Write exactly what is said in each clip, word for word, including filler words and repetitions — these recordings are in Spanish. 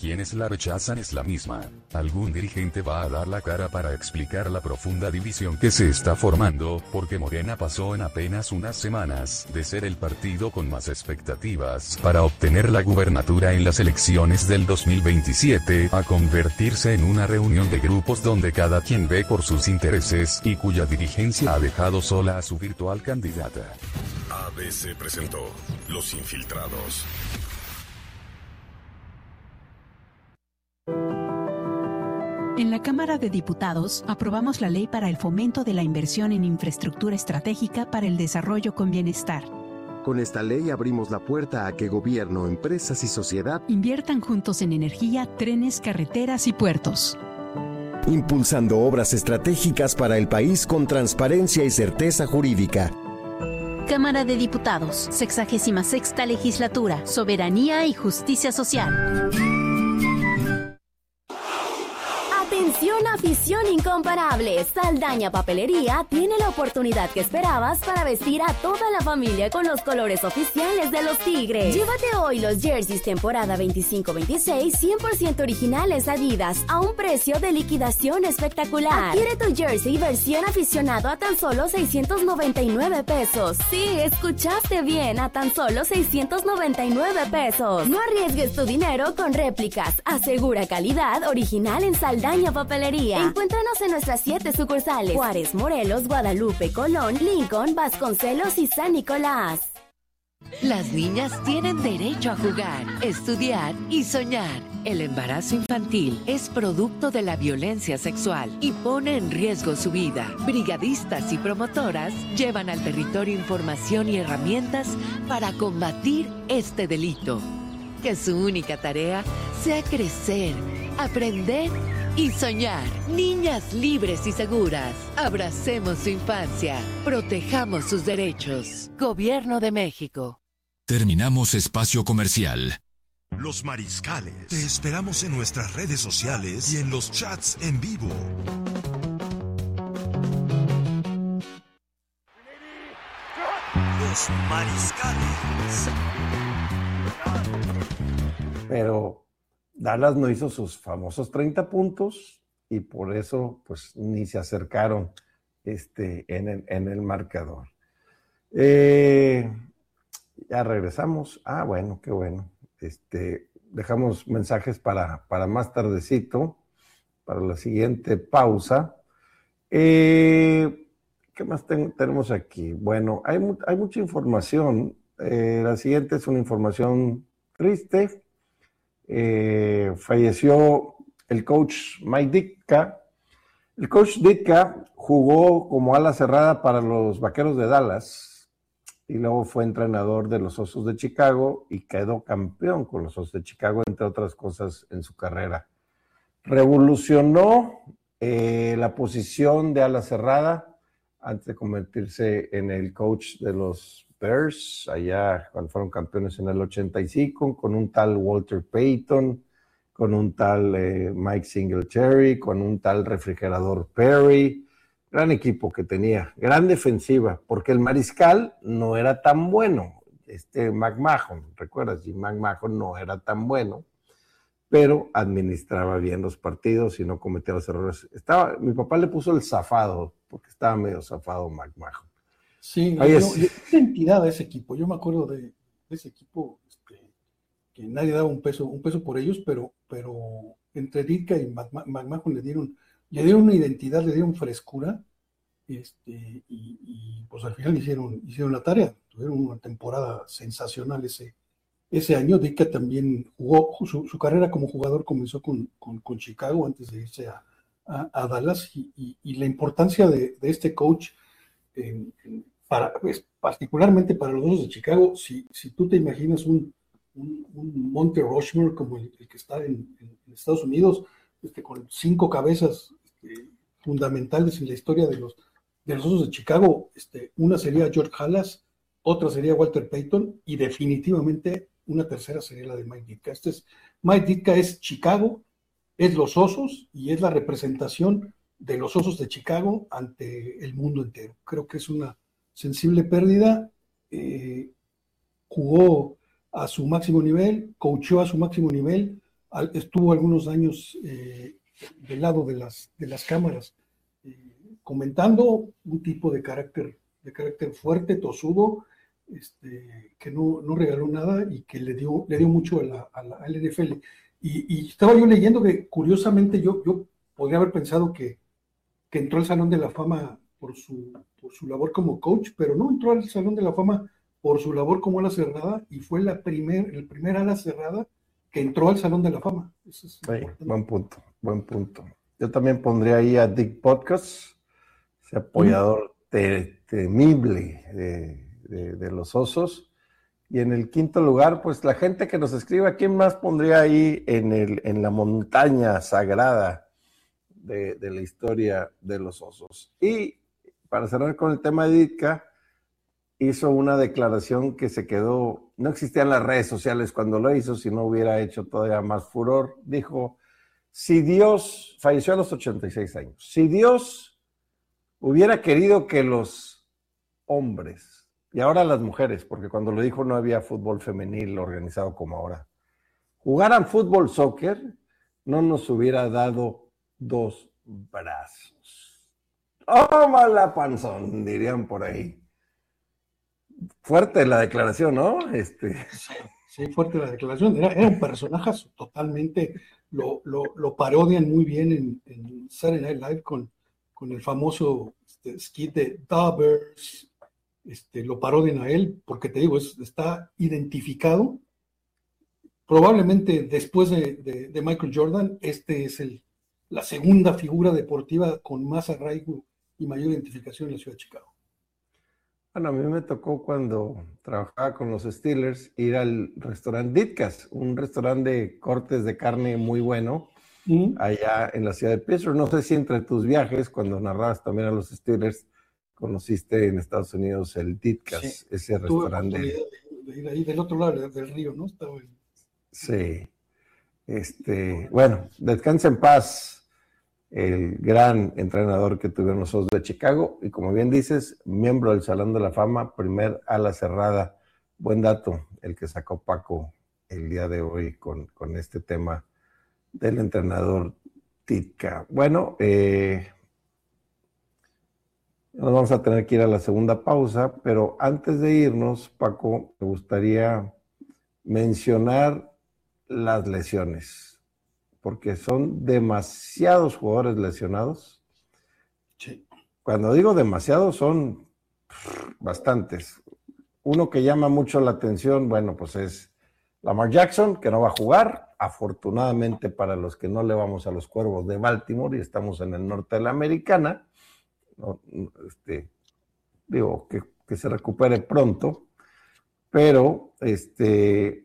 Quienes la rechazan es la misma. Algún dirigente va a dar la cara para explicar la profunda división que se está formando, porque Morena pasó en apenas unas semanas de ser el partido con más expectativas para obtener la gubernatura en las elecciones del dos mil veintisiete, a convertirse en una reunión de grupos donde cada quien ve por sus intereses y cuya dirigencia ha dejado sola a su virtual candidata. A B C presentó Los Infiltrados. En la Cámara de Diputados aprobamos la ley para el fomento de la inversión en infraestructura estratégica para el desarrollo con bienestar. Con esta ley abrimos la puerta a que gobierno, empresas y sociedad inviertan juntos en energía, trenes, carreteras y puertos. Impulsando obras estratégicas para el país con transparencia y certeza jurídica. Cámara de Diputados, sexagésima sexta legislatura, soberanía y justicia social. Atención, afición incomparable. Saldaña Papelería tiene la oportunidad que esperabas para vestir a toda la familia con los colores oficiales de los Tigres. Llévate hoy los jerseys temporada veinticinco veintiséis cien por ciento originales Adidas a un precio de liquidación espectacular. Adquiere tu jersey versión aficionado a tan solo seiscientos noventa y nueve pesos. Sí, escuchaste bien, a tan solo seiscientos noventa y nueve pesos. No arriesgues tu dinero con réplicas. Asegura calidad original en Saldaña Papelería. Encuéntranos en nuestras siete sucursales: Juárez, Morelos, Guadalupe, Colón, Lincoln, Vasconcelos y San Nicolás. Las niñas tienen derecho a jugar, estudiar y soñar. El embarazo infantil es producto de la violencia sexual y pone en riesgo su vida. Brigadistas y promotoras llevan al territorio información y herramientas para combatir este delito. Que su única tarea sea crecer, aprender y soñar. Niñas libres y seguras. Abracemos su infancia. Protejamos sus derechos. Gobierno de México. Terminamos espacio comercial. Los Mariscales. Te esperamos en nuestras redes sociales y en los chats en vivo. Los Mariscales. Pero Dallas no hizo sus famosos treinta puntos y por eso pues ni se acercaron este, en, el, en el marcador. Eh, ya regresamos. Ah, bueno, qué bueno. Este, dejamos mensajes para, para más tardecito, para la siguiente pausa. Eh, ¿Qué más ten, tenemos aquí? Bueno, hay, hay mucha información. Eh, la siguiente es una información triste. Eh, falleció el coach Mike Ditka. El coach Ditka jugó como ala cerrada para los Vaqueros de Dallas y luego fue entrenador de los Osos de Chicago y quedó campeón con los Osos de Chicago, entre otras cosas en su carrera. Revolucionó eh, la posición de ala cerrada antes de convertirse en el coach de los Bears, allá cuando fueron campeones en el ochenta y cinco, con un tal Walter Payton, con un tal eh, Mike Singletary, con un tal Refrigerador Perry. Gran equipo que tenía, gran defensiva, porque el mariscal no era tan bueno. Este McMahon, ¿recuerdas? Jim McMahon no era tan bueno, pero administraba bien los partidos y no cometía los errores. Estaba, mi papá le puso el zafado, porque estaba medio zafado McMahon. Sí, no, es identidad a ese equipo. Yo me acuerdo de, de ese equipo este, que nadie daba un peso, un peso por ellos, pero, pero entre Ditka y McMahon le dieron, le dieron una identidad, le dieron frescura, este, y, y pues al final hicieron, hicieron la tarea. Tuvieron una temporada sensacional ese, ese año. Ditka también jugó, su, su carrera como jugador comenzó con, con, con Chicago antes de irse a, a, a Dallas, y, y, y la importancia de, de este coach en, en, para, pues, particularmente para los Osos de Chicago. Si, si tú te imaginas un, un, un Monte Rushmore como el, el que está en, en, en Estados Unidos, este, con cinco cabezas este, fundamentales en la historia de los, de los Osos de Chicago, este, una sería George Halas, otra sería Walter Payton y definitivamente una tercera sería la de Mike Ditka. Este es, Mike Ditka es Chicago, es los Osos y es la representación de los Osos de Chicago ante el mundo entero. Creo que es una sensible pérdida. Eh, jugó a su máximo nivel, coachó a su máximo nivel, al, estuvo algunos años eh, del lado de las, de las cámaras, eh, comentando, un tipo de carácter, de carácter fuerte, tosudo, este, que no, no regaló nada y que le dio, le dio mucho a la, a la, a la N F L. Y, y estaba yo leyendo que, curiosamente, yo, yo podría haber pensado que, que entró al Salón de la Fama por su, por su labor como coach, pero no entró al Salón de la Fama por su labor como ala cerrada, y fue la primer, el primer ala cerrada que entró al Salón de la Fama. Eso es sí, buen punto, buen punto. Yo también pondría ahí a Dick Butkus, ese apoyador mm. te, temible de, de, de los Osos. Y en el quinto lugar, pues la gente que nos escriba, ¿quién más pondría ahí en, el, en la montaña sagrada de, de la historia de los Osos? Y para cerrar con el tema de Ditka, hizo una declaración que se quedó, no existían las redes sociales cuando lo hizo, si no hubiera hecho todavía más furor. Dijo, si Dios, falleció a los ochenta y seis años, si Dios hubiera querido que los hombres, y ahora las mujeres, porque cuando lo dijo no había fútbol femenil organizado como ahora, jugaran fútbol, soccer, no nos hubiera dado dos brazos. ¡Tómala, panzón!, dirían por ahí. Fuerte la declaración, ¿no? Este... Sí, sí, fuerte la declaración. Era, era un personaje totalmente, lo, lo, lo parodian muy bien en, en Saturday Night Live con, con el famoso este, skit de Dabbers. Este, lo parodian a él, porque te digo, es, está identificado. Probablemente después de, de, de Michael Jordan, este es el, la segunda figura deportiva con más arraigo y mayor identificación en la ciudad de Chicago. Bueno, a mí me tocó cuando trabajaba con los Steelers ir al restaurante Ditka's, un restaurante de cortes de carne muy bueno, ¿Mm? allá en la ciudad de Pittsburgh. No sé si entre tus viajes, cuando narrabas también a los Steelers, conociste en Estados Unidos el Ditka's, sí, ese restaurante. De, de ir ahí del otro lado del río, ¿no? Estaba en... Sí. Este, bueno, descansa en paz el gran entrenador que tuvieron los Osos de Chicago, y como bien dices, miembro del Salón de la Fama, primer ala cerrada. Buen dato el que sacó Paco el día de hoy con, con este tema del entrenador Ditka. Bueno, eh, nos vamos a tener que ir a la segunda pausa, pero antes de irnos, Paco, me gustaría mencionar las lesiones, porque son demasiados jugadores lesionados. Sí. Cuando digo demasiados, son bastantes. Uno que llama mucho la atención, bueno, pues es Lamar Jackson, que no va a jugar. Afortunadamente para los que no le vamos a los Cuervos de Baltimore y estamos en el norte de la Americana, no, este, digo, que, que se recupere pronto, pero este,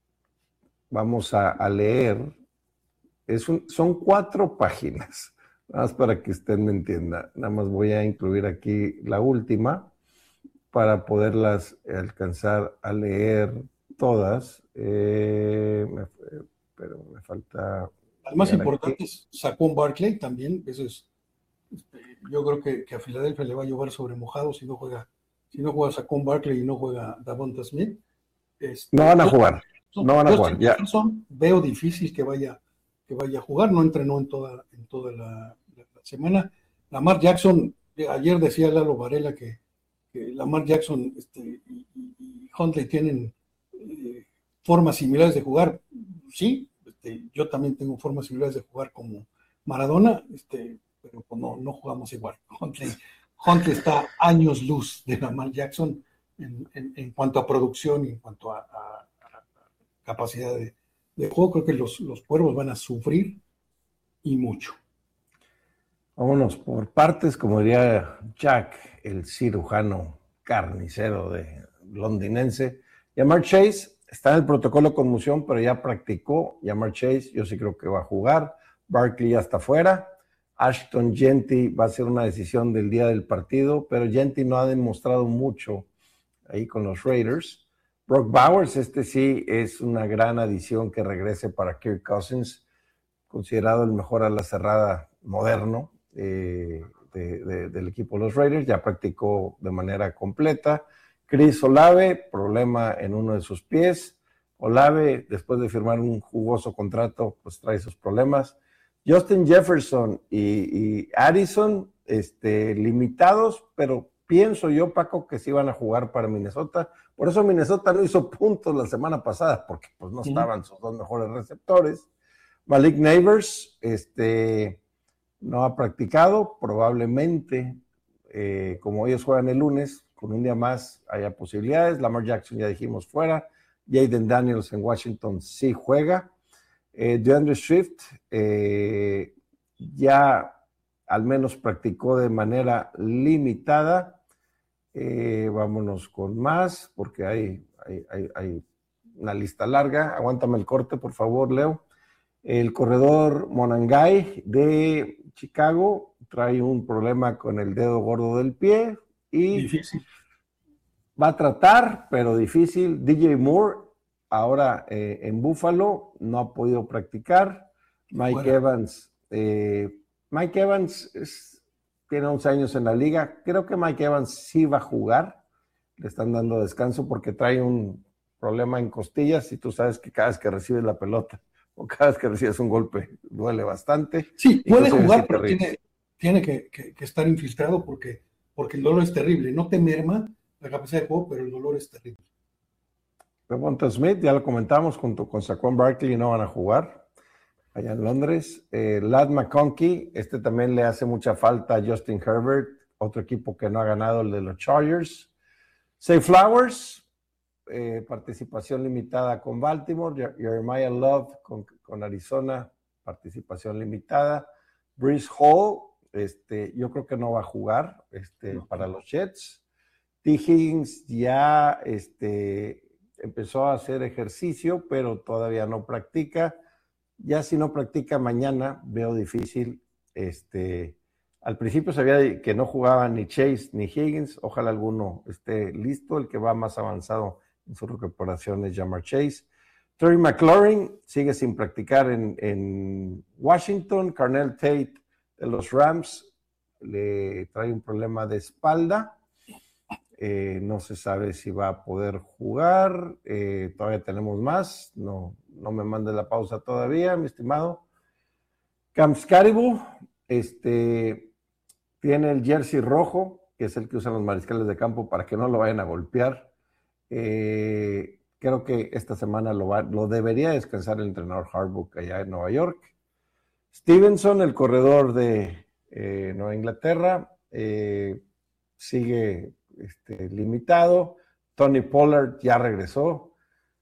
vamos a, a leer, es un, son cuatro páginas, nada más para que usted me entienda. Nada más voy a incluir aquí la última para poderlas alcanzar a leer todas, eh, me, pero me falta... Las más importantes, Saquon Barkley también, eso es, este, yo creo que, que a Filadelfia le va a llover sobre mojado si no juega, si no juega Saquon Barkley y no juega Davonta Smith. Este, no van a jugar, yo, no van a jugar. Ya. Veo difícil que vaya, que vaya a jugar, no entrenó en toda, en toda la, la, la semana. Lamar Jackson, ayer decía Lalo Varela que, que Lamar Jackson este, y, y, y Huntley tienen eh, formas similares de jugar. Sí, este, yo también tengo formas similares de jugar como Maradona, este, pero pues no, no jugamos igual. Huntley, Huntley está años luz de Lamar Jackson en, en, en cuanto a producción y en cuanto a, a, a capacidad de, de juego. Creo que los, los Cuervos van a sufrir y mucho. Vámonos por partes, como diría Jack, el cirujano carnicero de londinense. Ja'Marr Chase está en el protocolo de conmoción, pero ya practicó. Ja'Marr Chase, yo sí creo que va a jugar. Barkley ya está fuera. Ashton Jeanty va a ser una decisión del día del partido, pero Jeanty no ha demostrado mucho ahí con los Raiders. Brock Bowers, este sí es una gran adición que regrese para Kirk Cousins, considerado el mejor ala cerrada moderno eh, de, de, del equipo de los Raiders, ya practicó de manera completa. Chris Olave, problema en uno de sus pies. Olave, después de firmar un jugoso contrato, pues trae sus problemas. Justin Jefferson y, y Addison, este, limitados, pero pienso yo, Paco, que sí van a jugar para Minnesota. Por eso Minnesota no hizo puntos la semana pasada, porque pues no estaban sus dos mejores receptores. Malik Neighbors, este, no ha practicado, probablemente, eh, como ellos juegan el lunes, con un día más haya posibilidades. Lamar Jackson ya dijimos fuera. Jaden Daniels en Washington sí juega. Eh, DeAndre Swift eh, ya al menos practicó de manera limitada. Eh, vámonos con más, porque hay, hay, hay, hay una lista larga. Aguántame el corte, por favor, Leo. El corredor Monangai de Chicago trae un problema con el dedo gordo del pie y difícil. Va a tratar, pero difícil. D J Moore, ahora eh, en Buffalo, no ha podido practicar. Mike bueno. Evans, eh, Mike Evans es, tiene once años en la liga. Creo que Mike Evans sí va a jugar. Le están dando descanso porque trae un problema en costillas y tú sabes que cada vez que recibes la pelota o cada vez que recibes un golpe duele bastante. Sí, puede jugar, pero tiene, tiene que, que, que estar infiltrado porque, porque el dolor es terrible. No te merma la capacidad de juego, pero el dolor es terrible. Devonta Smith, ya lo comentamos, junto con Saquon Barkley no van a jugar allá en Londres. Eh, Ladd McConkey, este también le hace mucha falta a Justin Herbert, otro equipo que no ha ganado, el de los Chargers. Zay Flowers, eh, participación limitada con Baltimore. Jeremiah Love con, con Arizona, participación limitada. Breece Hall, este, yo creo que no va a jugar este, no. para los Jets. T. Higgins ya este, empezó a hacer ejercicio, pero todavía no practica. Ya si no practica mañana, veo difícil. Este, al principio sabía que no jugaban ni Chase ni Higgins. Ojalá alguno esté listo. El que va más avanzado en su recuperación es Ja'Marr Chase. Terry McLaurin sigue sin practicar en, en Washington. Carnell Tate de los Rams le trae un problema de espalda. Eh, no se sabe si va a poder jugar, eh, todavía tenemos más, no, no me mande la pausa todavía, mi estimado. Cam Caribou, este, tiene el jersey rojo, que es el que usan los mariscales de campo para que no lo vayan a golpear. Eh, creo que esta semana lo, va, lo debería descansar el entrenador Harbaugh allá en Nueva York. Stevenson, el corredor de eh, Nueva Inglaterra, eh, sigue Este, limitado. Tony Pollard ya regresó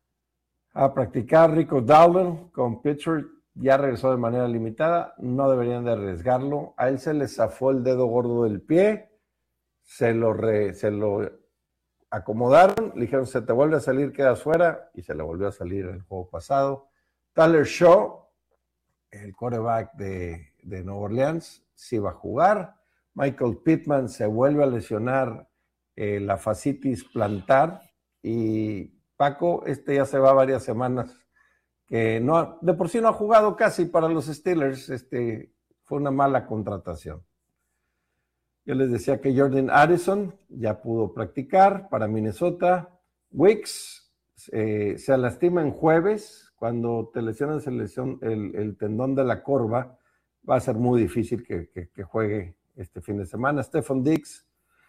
a practicar. Rico Dowdle con Pittsburgh ya regresó de manera limitada. No deberían de arriesgarlo. A él se le zafó el dedo gordo del pie, se lo, re, se lo acomodaron, le dijeron se te vuelve a salir, quedas fuera, y se le volvió a salir el juego pasado. Tyler Shaw, el quarterback de, de Nueva Orleans, sí va a jugar. Michael Pittman se vuelve a lesionar Eh, la fascitis plantar, y Paco, este ya se va varias semanas, que no, de por sí no ha jugado casi para los Steelers, este, fue una mala contratación. Yo les decía que Jordan Addison ya pudo practicar para Minnesota. Wicks eh, se lastima en jueves, cuando te lesionas el, lesión, el, el tendón de la corva, va a ser muy difícil que, que, que juegue este fin de semana. Stephon Diggs,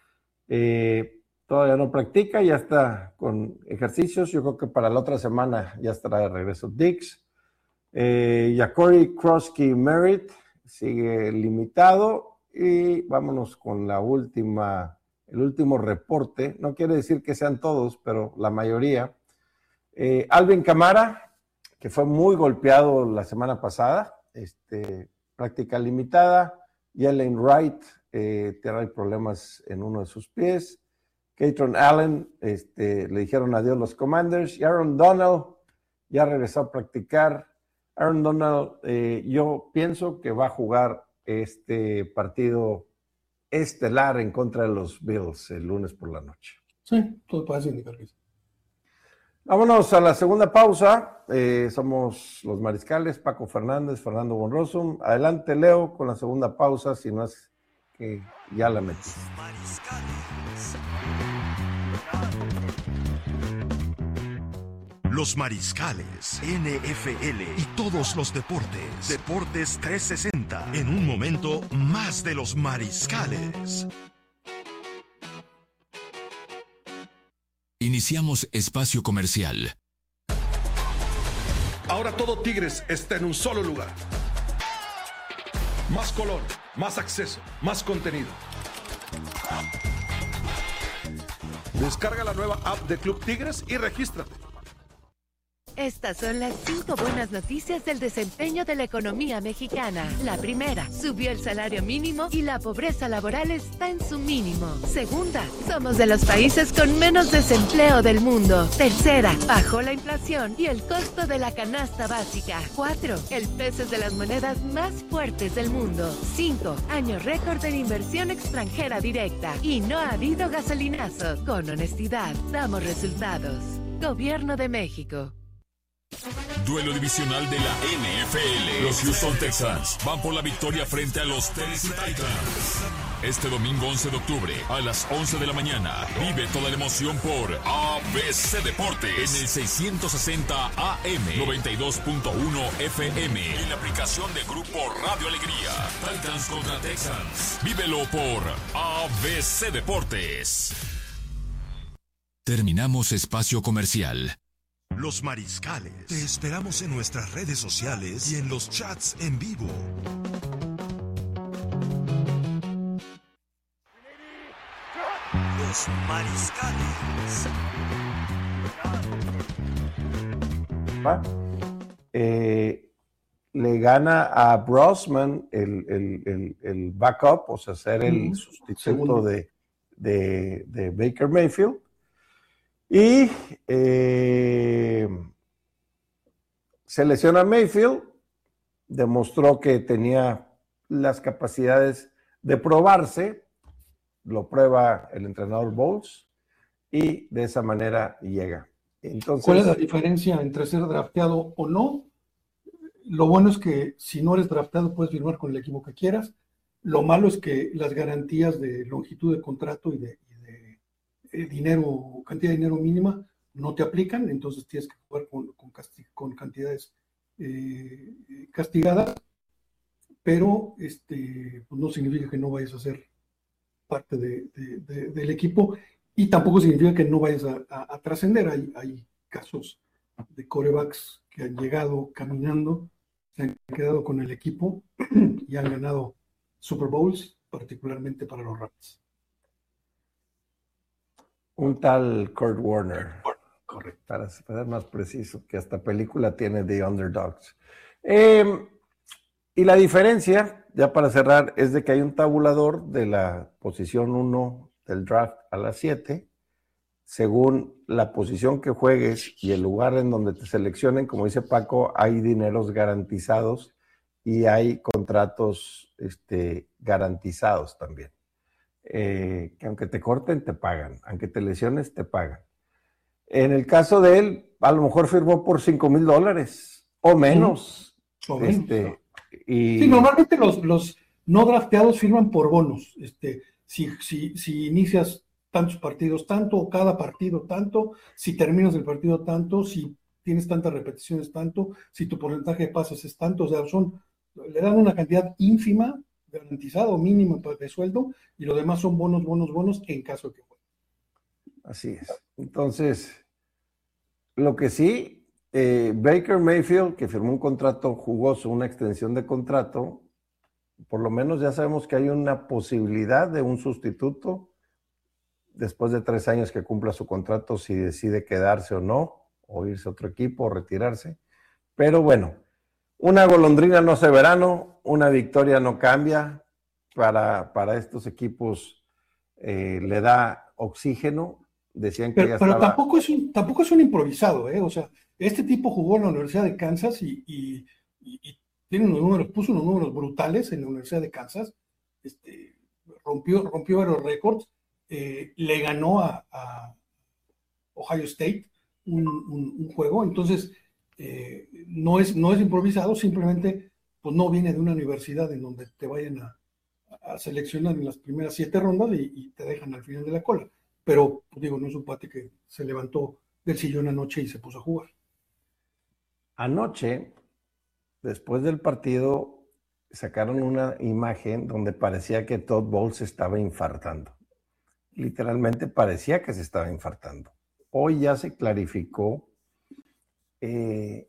Eh, todavía no practica, ya está con ejercicios. Yo creo que para la otra semana ya estará de regreso Diggs. Eh, Ja'Cory Krosky Merritt sigue limitado. Y vámonos con la última, el último reporte. No quiere decir que sean todos, pero la mayoría. Eh, Alvin Kamara, que fue muy golpeado la semana pasada, este, práctica limitada. Jalen Wright, Eh, tiene problemas en uno de sus pies. Keaton Allen, este, le dijeron adiós los Commanders. Y Aaron Donald ya regresó a practicar. Aaron Donald, eh, yo pienso que va a jugar este partido estelar en contra de los Bills el lunes por la noche. Sí, todo parece indicar que sí. Vámonos a la segunda pausa. Eh, somos los mariscales, Paco Fernández, Fernando Bonrosum. Adelante, Leo, con la segunda pausa, si no es que ya la metí. Los mariscales, N F L y todos los deportes. Deportes trescientos sesenta. En un momento, más de los mariscales. Iniciamos espacio comercial. Ahora todo Tigres está en un solo lugar. Más color, más acceso, más contenido. Descarga la nueva app de Club Tigres y regístrate. Estas son las cinco buenas noticias del desempeño de la economía mexicana. La primera, subió el salario mínimo y la pobreza laboral está en su mínimo. Segunda, somos de los países con menos desempleo del mundo. Tercera, bajó la inflación y el costo de la canasta básica. Cuatro, el peso es de las monedas más fuertes del mundo. Cinco, año récord en inversión extranjera directa. Y no ha habido gasolinazos. Con honestidad, damos resultados. Gobierno de México. Duelo divisional de la N F L. Los Houston Texans van por la victoria frente a los Tennessee Titans. Este domingo once de octubre a las once de la mañana. Vive toda la emoción por A B C Deportes en el seiscientos sesenta A M, noventa y dos punto uno F M y la aplicación de Grupo Radio Alegría. Titans contra Texans. Vívelo por A B C Deportes. Terminamos espacio comercial. Los mariscales. Te esperamos en nuestras redes sociales y en los chats en vivo. Los mariscales. ¿Va? Eh, le gana a Brosman el, el, el, el backup, o sea, ser el sustituto de, de, de Baker Mayfield. Y eh, se lesiona Mayfield, demostró que tenía las capacidades de probarse, lo prueba el entrenador Bowles y de esa manera llega. Entonces, ¿cuál es la diferencia entre ser drafteado o no? Lo bueno es que si no eres drafteado puedes firmar con el equipo que quieras. Lo malo es que las garantías de longitud de contrato y de dinero, cantidad de dinero mínima, no te aplican, entonces tienes que jugar con, con, casti- con cantidades eh, castigadas, pero este, pues no significa que no vayas a ser parte de, de, de, del equipo y tampoco significa que no vayas a, a, a trascender. Hay, hay casos de quarterbacks que han llegado caminando, se han quedado con el equipo y han ganado Super Bowls, particularmente para los Rams. Un tal Kurt Warner, correcto, para ser más preciso, que hasta película tiene The Underdogs. Eh, y la diferencia, ya para cerrar, es de que hay un tabulador de la posición uno del draft a la siete, según la posición que juegues y el lugar en donde te seleccionen, como dice Paco, hay dineros garantizados y hay contratos este, garantizados también. Eh, que aunque te corten, te pagan, aunque te lesiones, te pagan. En el caso de él, a lo mejor firmó por cinco mil dólares o menos. Sí, o menos. Este, y... Sí, normalmente los, los no drafteados firman por bonos. Este, si, si, si inicias tantos partidos, tanto, cada partido, tanto, si terminas el partido, tanto, si tienes tantas repeticiones, tanto, si tu porcentaje de pases es tanto, o sea, son, le dan una cantidad ínfima garantizado mínimo de sueldo y lo demás son bonos, bonos, bonos en caso de que juegue. Así es. Entonces, lo que sí, eh, Baker Mayfield, que firmó un contrato jugoso, una extensión de contrato, por lo menos ya sabemos que hay una posibilidad de un sustituto después de tres años que cumpla su contrato, si decide quedarse o no, o irse a otro equipo, o retirarse. Pero bueno, una golondrina no hace verano, una victoria no cambia. Para, para estos equipos eh, le da oxígeno. Decían que pero, ya pero estaba... tampoco es un, tampoco es un improvisado, ¿eh? O sea, este tipo jugó en la Universidad de Kansas y, y, y, y tiene unos números, puso unos números brutales en la Universidad de Kansas, este, rompió, rompió varios récords, eh, le ganó a, a Ohio State un, un, un juego, entonces eh, no, es, no es improvisado, simplemente pues no viene de una universidad en donde te vayan a, a seleccionar en las primeras siete rondas y, y te dejan al final de la cola. Pero, pues digo, no es un pate que se levantó del sillón anoche y se puso a jugar. Anoche, después del partido, sacaron una imagen donde parecía que Todd Bowles se estaba infartando. Literalmente parecía que se estaba infartando. Hoy ya se clarificó. Eh,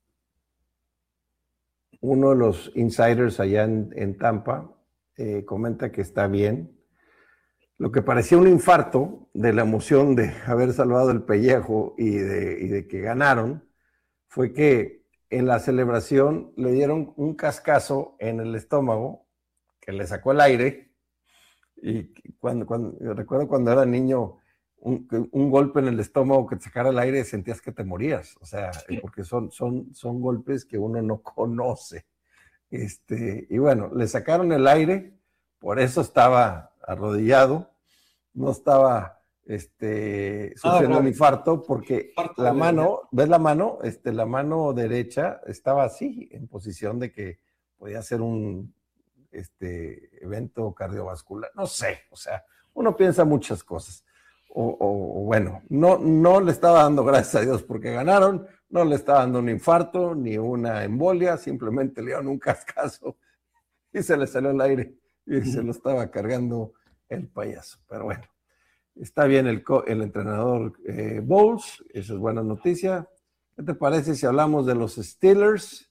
uno de los insiders allá en, en Tampa eh, comenta que está bien. Lo que parecía un infarto de la emoción de haber salvado el pellejo y de, y de que ganaron, fue que en la celebración le dieron un cascazo en el estómago que le sacó el aire. Y cuando, cuando yo recuerdo cuando era niño, un, un golpe en el estómago que te sacara el aire, sentías que te morías. O sea, porque son, son, son golpes que uno no conoce. Este, y bueno, le sacaron el aire, por eso estaba arrodillado, no estaba este, sufriendo ah, un infarto, porque infarto la mano, ¿ves la mano? Este, la mano derecha estaba así, en posición de que podía ser un este, evento cardiovascular. No sé, o sea, uno piensa muchas cosas. O, o, o bueno, no, no le estaba dando gracias a Dios porque ganaron, no le estaba dando un infarto ni una embolia, simplemente le dieron un cascazo y se le salió el aire y uh-huh. se lo estaba cargando el payaso. Pero bueno, está bien el, co- el entrenador eh, Bowles, eso es buena noticia. ¿Qué te parece si hablamos de los Steelers?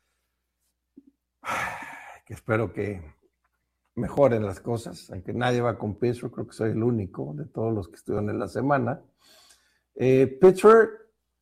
Que espero que mejoren las cosas, aunque nadie va con Pittsburgh, creo que soy el único de todos los que estuvieron en la semana. Eh, Pittsburgh,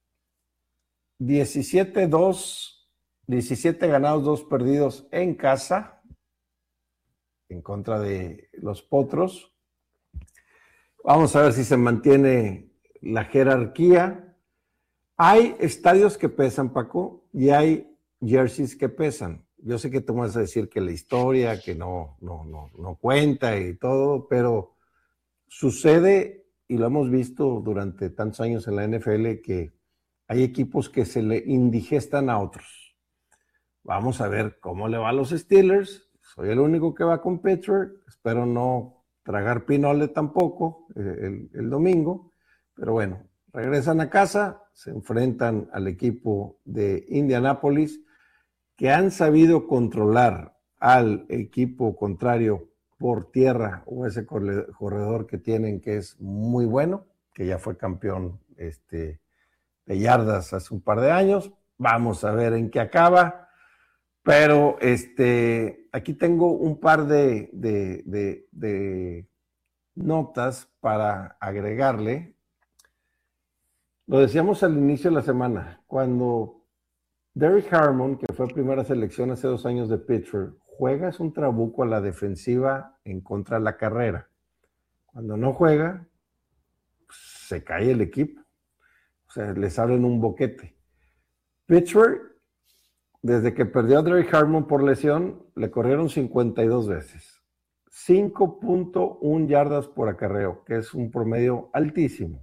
diecisiete dos, diecisiete ganados, dos perdidos en casa, en contra de los Potros. Vamos a ver si se mantiene la jerarquía. Hay estadios que pesan, Paco, y hay jerseys que pesan. Yo sé que tú me vas a decir que la historia, que no, no, no, no cuenta y todo, pero sucede, y lo hemos visto durante tantos años en la N F L, que hay equipos que se le indigestan a otros. Vamos a ver cómo le va a los Steelers. Soy el único que va con Pittsburgh. Espero no tragar pinole tampoco el, el domingo. Pero bueno, regresan a casa, se enfrentan al equipo de Indianápolis, que han sabido controlar al equipo contrario por tierra, o ese corredor que tienen que es muy bueno, que ya fue campeón este, de yardas hace un par de años. Vamos a ver en qué acaba. Pero este, aquí tengo un par de, de, de, de notas para agregarle. Lo decíamos al inicio de la semana, cuando Derrick Harmon, que fue primera selección hace dos años de Pittsburgh, juega es un trabuco a la defensiva en contra de la carrera. Cuando no juega, pues, se cae el equipo. O sea, les abren un boquete. Pittsburgh, desde que perdió a Derrick Harmon por lesión, le corrieron cincuenta y dos veces. cinco punto uno yardas por acarreo, que es un promedio altísimo.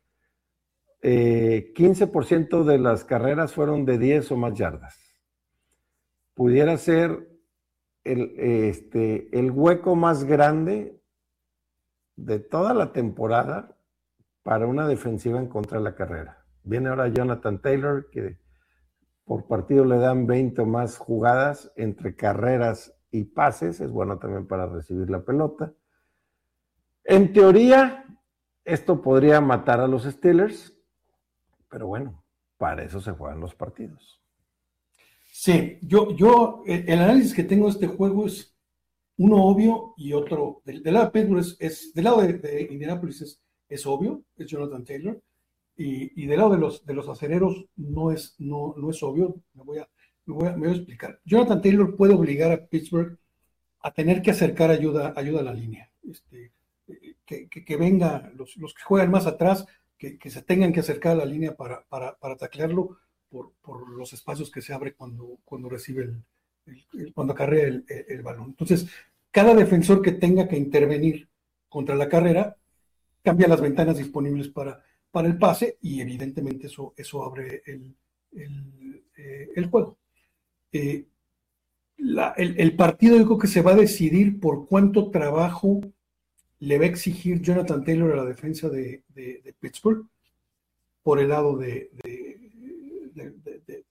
Eh, quince por ciento de las carreras fueron de diez o más yardas. Pudiera ser el, este, el hueco más grande de toda la temporada para una defensiva en contra de la carrera. Viene ahora Jonathan Taylor, que por partido le dan veinte o más jugadas entre carreras y pases. Es bueno también para recibir la pelota. En teoría, esto podría matar a los Steelers, pero bueno, para eso se juegan los partidos. Sí, yo, yo el análisis que tengo de este juego es uno obvio y otro. Del, del lado de Pittsburgh es, es del lado de, de Indianapolis es, es obvio, es Jonathan Taylor. Y, y del lado de los, de los acereros no es, no, no es obvio. Me voy, a, me, voy a, me voy a explicar. Jonathan Taylor puede obligar a Pittsburgh a tener que acercar ayuda, ayuda a la línea. Este, que, que, que venga, los, los que juegan más atrás, que, que se tengan que acercar a la línea para, para, para taclearlo por, por los espacios que se abre cuando, cuando recibe el, el, el cuando acarrea el, el, el balón. Entonces, cada defensor que tenga que intervenir contra la carrera cambia las ventanas disponibles para para el pase, y evidentemente eso, eso abre el, el, eh, el juego. Eh, la, el, el partido yo creo que se va a decidir por cuánto trabajo le va a exigir Jonathan Taylor a la defensa de, de, de Pittsburgh por el lado de, de, de, de, de,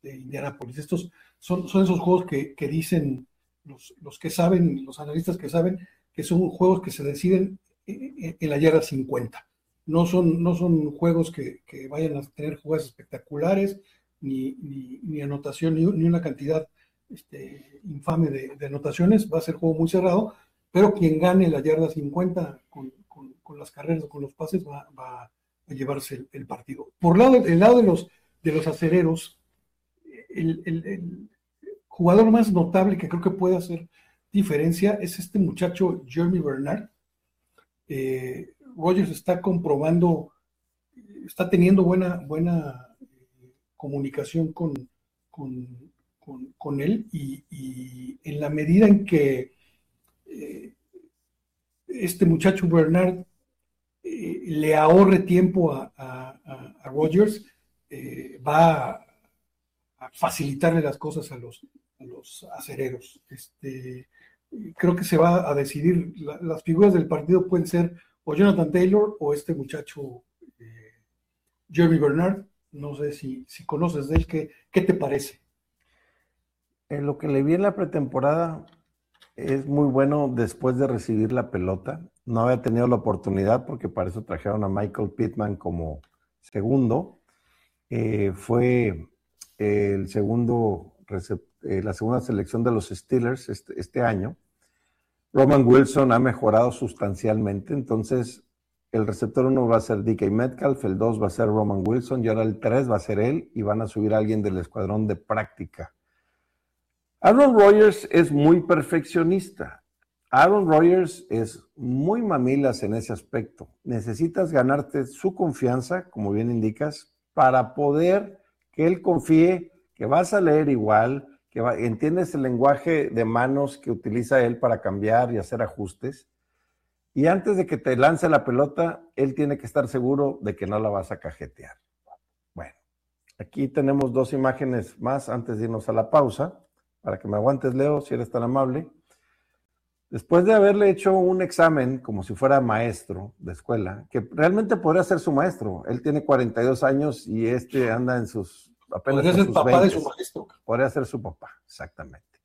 de Indianápolis. Estos son, son esos juegos que, que dicen los, los que saben, los analistas que saben, que son juegos que se deciden en, en la yarda cincuenta. No son, no son juegos que, que vayan a tener jugadas espectaculares, ni, ni, ni anotación, ni, ni una cantidad este, infame de, de anotaciones. Va a ser juego muy cerrado, pero quien gane la yarda cincuenta con, con, con las carreras o con los pases va, va a llevarse el, el partido. Por lado, el lado de los, de los acereros, el, el, el jugador más notable que creo que puede hacer diferencia es este muchacho Jeremy Bernard. Eh, Rodgers está comprobando, está teniendo buena, buena eh, comunicación con, con, con, con él y, y en la medida en que eh, este muchacho Bernard eh, le ahorre tiempo a, a, a Rodgers, eh, va a, a facilitarle las cosas a los, a los acereros. Este, creo que se va a decidir, la, las figuras del partido pueden ser o Jonathan Taylor o este muchacho eh, Jeremy Bernard. No sé si, si conoces de él, ¿qué, qué te parece? En lo que le vi en la pretemporada es muy bueno después de recibir la pelota. No había tenido la oportunidad porque para eso trajeron a Michael Pittman como segundo. Eh, fue eh, el segundo, eh, la segunda selección de los Steelers este, este año. Roman Wilson ha mejorado sustancialmente, entonces el receptor uno va a ser D K Metcalf, el dos va a ser Roman Wilson y ahora el tres va a ser él y van a subir a alguien del escuadrón de práctica. Aaron Rodgers es muy perfeccionista. Aaron Rodgers es muy mamilas en ese aspecto. Necesitas ganarte su confianza, como bien indicas, para poder que él confíe que vas a leer igual, que va, entiendes el lenguaje de manos que utiliza él para cambiar y hacer ajustes. Y antes de que te lance la pelota, él tiene que estar seguro de que no la vas a cajetear. Bueno, aquí tenemos dos imágenes más antes de irnos a la pausa, para que me aguantes, Leo, si eres tan amable. Después de haberle hecho un examen como si fuera maestro de escuela, que realmente podría ser su maestro, él tiene cuarenta y dos años y este anda en sus apenas podría ser sus papá veinte. de su maestro. Podría ser su papá, exactamente.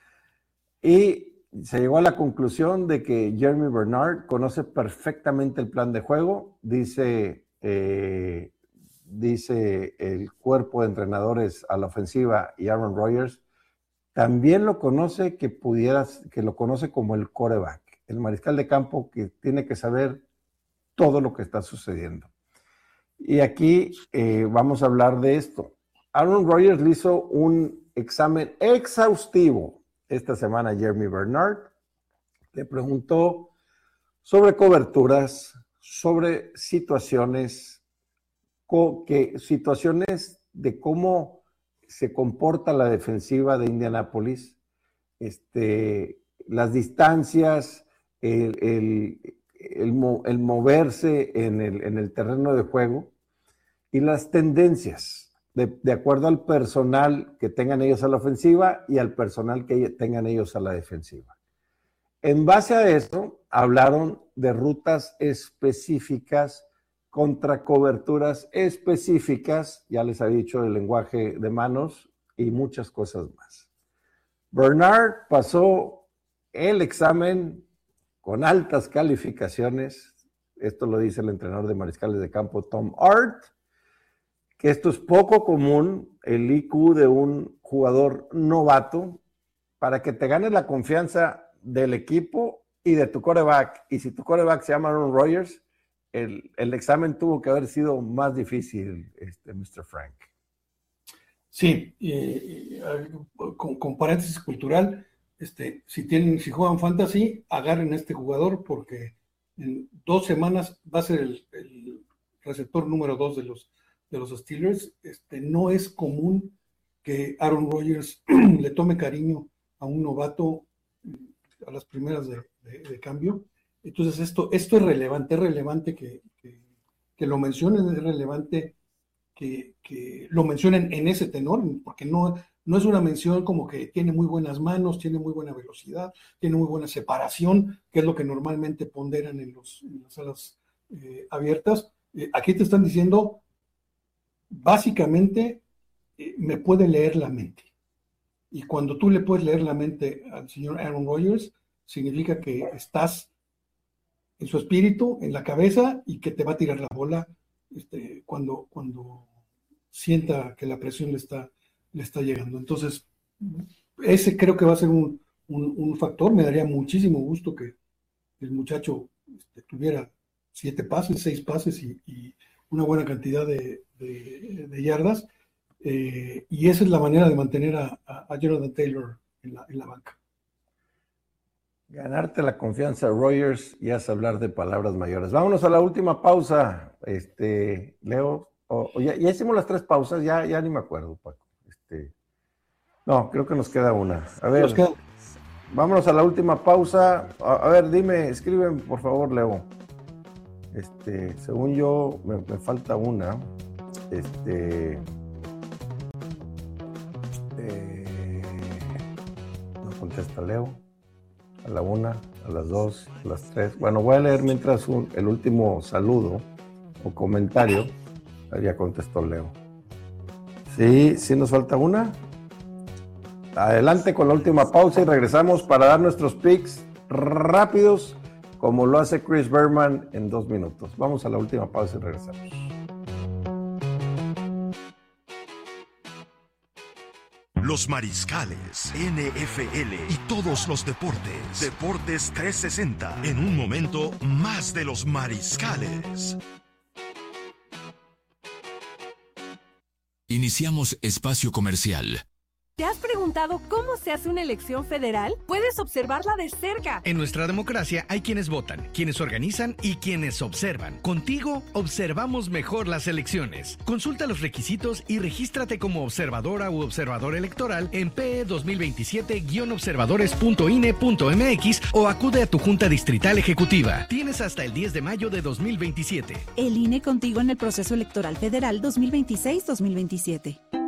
Y se llegó a la conclusión de que Jeremy Bernard conoce perfectamente el plan de juego, dice, eh, dice el cuerpo de entrenadores a la ofensiva y Aaron Rodgers también lo conoce, que pudieras, que lo conoce como el quarterback, el mariscal de campo que tiene que saber todo lo que está sucediendo. Y aquí eh, vamos a hablar de esto. Aaron Rodgers le hizo un examen exhaustivo esta semana a Jeremy Bernard. Le preguntó sobre coberturas, sobre situaciones, que, situaciones de cómo se comporta la defensiva de Indianápolis, este, las distancias, el, el, el, el moverse en el, en el terreno de juego y las tendencias, de, de acuerdo al personal que tengan ellos a la ofensiva y al personal que tengan ellos a la defensiva. En base a esto, hablaron de rutas específicas contra coberturas específicas, ya les había dicho el lenguaje de manos y muchas cosas más. Bernard pasó el examen con altas calificaciones, esto lo dice el entrenador de mariscales de campo Tom Art, que esto es poco común, el I Q de un jugador novato, para que te ganes la confianza del equipo y de tu quarterback, y si tu quarterback se llama Aaron Rodgers, El, el examen tuvo que haber sido más difícil, este, mister Frank. Sí, eh, eh, con, con paréntesis cultural, este, si tienen, si juegan fantasy, agarren a este jugador porque en dos semanas va a ser el, el receptor número dos de los, de los Steelers. Este, no es común que Aaron Rodgers le tome cariño a un novato a las primeras de, de, de cambio. Entonces esto, esto es relevante, es relevante que, que, que lo mencionen, es relevante que, que lo mencionen en ese tenor, porque no, no es una mención como que tiene muy buenas manos, tiene muy buena velocidad, tiene muy buena separación, que es lo que normalmente ponderan en, los, en las salas eh, abiertas. Eh, aquí te están diciendo, básicamente, eh, me puede leer la mente. Y cuando tú le puedes leer la mente al señor Aaron Rodgers, significa que estás en su espíritu, en la cabeza, y que te va a tirar la bola este, cuando, cuando sienta que la presión le está, le está llegando. Entonces, ese creo que va a ser un, un, un factor. Me daría muchísimo gusto que el muchacho este, tuviera siete pases, seis pases y, y una buena cantidad de, de, de yardas. Eh, y esa es la manera de mantener a, a, a Jonathan Taylor en la, en la banca. Ganarte la confianza de Rodgers y es hablar de palabras mayores. Vámonos a la última pausa, este, Leo. Oh, ya, ya hicimos las tres pausas, ya, ya ni me acuerdo, Paco. Este, no, creo que nos queda una. A ver, queda... vámonos a la última pausa. A, a ver, dime, escriben, por favor, Leo. Este, según yo, me, me falta una. Este... Eh, no contesta Leo. A la una, a las dos, a las tres. Bueno, voy a leer mientras un, el último saludo o comentario. Ya contestó Leo. Sí, sí nos falta una. Adelante con la última pausa y regresamos para dar nuestros picks rápidos como lo hace Chris Berman en dos minutos. Vamos a la última pausa y regresamos. Los Mariscales, N F L y todos los deportes. Deportes trescientos sesenta. En un momento, más de los Mariscales. Iniciamos espacio comercial. ¿Te has preguntado cómo se hace una elección federal? Puedes observarla de cerca. En nuestra democracia hay quienes votan, quienes organizan y quienes observan. Contigo observamos mejor las elecciones. Consulta los requisitos y regístrate como observadora u observador electoral en P E dos mil veintisiete guion observadores punto I N E punto M X o acude a tu junta distrital ejecutiva. Tienes hasta el diez de mayo de dos mil veintisiete. El I N E contigo en el proceso electoral federal dos mil veintiséis dos mil veintisiete.